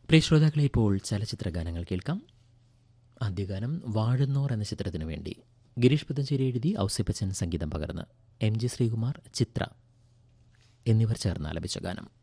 പ്രിയ ശ്രോതാക്കളെ, ഇപ്പോൾ ചലച്ചിത്ര ഗാനങ്ങൾ കേൾക്കാം. ആദ്യഗാനം വാഴുന്നോർ എന്ന ചിത്രത്തിനു വേണ്ടി ഗിരീഷ് പുത്തഞ്ചേരി എഴുതി ഔസേപ്പച്ചൻ സംഗീതം പകർന്ന് എം ജി ശ്രീകുമാർ, ചിത്ര എന്നിവർ ചേർന്ന് ആലപിച്ച ഗാനം.